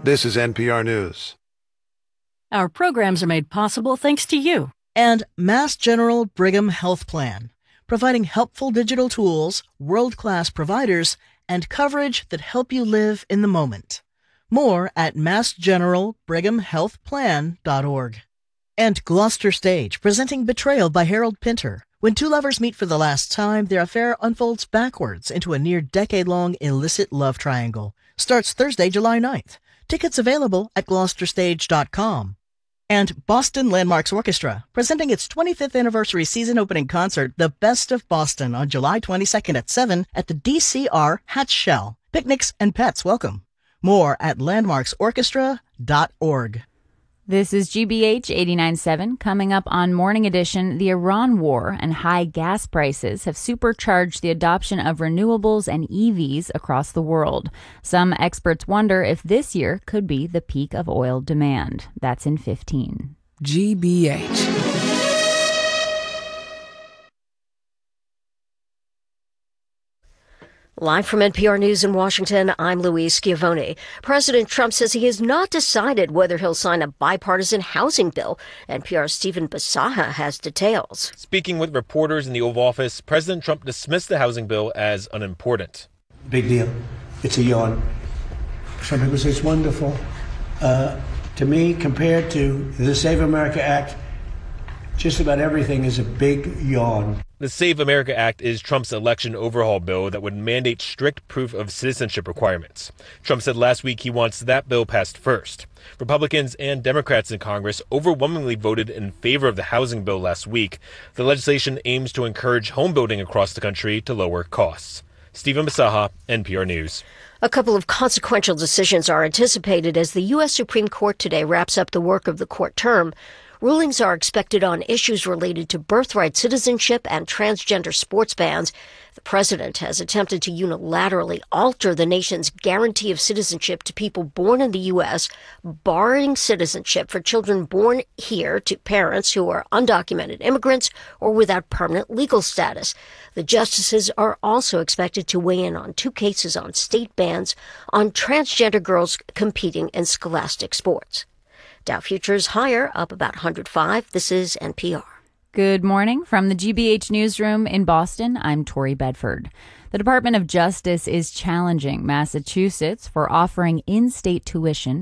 This is NPR News. Our programs are made possible thanks to you. And Mass General Brigham Health Plan, providing helpful digital tools, world-class providers, and coverage that help you live in the moment. More at massgeneralbrighamhealthplan.org. And Gloucester Stage, presenting Betrayal by Harold Pinter. When two lovers meet for the last time, their affair unfolds backwards into a near-decade-long illicit love triangle. Starts Thursday, July 9th. Tickets available at gloucesterstage.com. And Boston Landmarks Orchestra, presenting its 25th anniversary season-opening concert, The Best of Boston, on July 22nd at 7 at the DCR Hatch Shell. Picnics and pets welcome. More at landmarksorchestra.org. This is GBH 89.7. Coming up on Morning Edition, the Iran war and high gas prices have supercharged the adoption of renewables and EVs across the world. Some experts wonder if this year could be the peak of oil demand. That's in 15. GBH. Live from NPR News in Washington, I'm Louise Schiavone. President Trump says he has not decided whether he'll sign a bipartisan housing bill. NPR's Stephen Bisaha has details. Speaking with reporters in the Oval Office, President Trump dismissed the housing bill as unimportant. Big deal. It's a yawn. Some people say it's wonderful. To me, compared to the Save America Act, just about everything is a big yawn. The Save America Act is Trump's election overhaul bill that would mandate strict proof of citizenship requirements. Trump said last week he wants that bill passed first. Republicans and Democrats in Congress overwhelmingly voted in favor of the housing bill last week. The legislation aims to encourage home building across the country to lower costs. Stephen Bisaha, NPR News. A couple of consequential decisions are anticipated as the U.S. Supreme Court today wraps up the work of the court term. Rulings are expected on issues related to birthright citizenship and transgender sports bans. The president has attempted to unilaterally alter the nation's guarantee of citizenship to people born in the U.S., barring citizenship for children born here to parents who are undocumented immigrants or without permanent legal status. The justices are also expected to weigh in on two cases on state bans on transgender girls competing in scholastic sports. Dow futures higher, up about 105. This is NPR. Good morning from the GBH newsroom in Boston. I'm Tori Bedford. The Department of Justice is challenging Massachusetts for offering in-state tuition